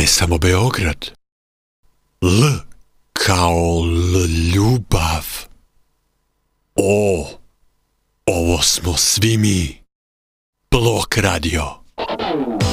ne samo Beograd. L kao ljubav. O, ovo smo svi mi. Blok radio.